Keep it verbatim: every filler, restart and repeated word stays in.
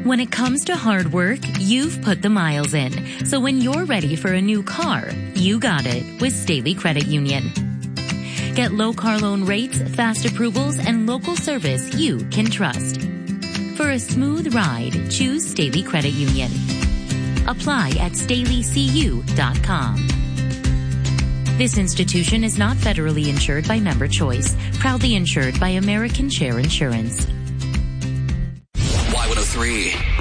When it comes to hard work, you've put the miles in. So when you're ready for a new car, you got it with Staley Credit Union. Get low car loan rates, fast approvals, and local service you can trust. For a smooth ride, choose Staley Credit Union. Apply at staley c u dot com. This institution is not federally insured by Member Choice, proudly insured by American Share Insurance. Y one oh three.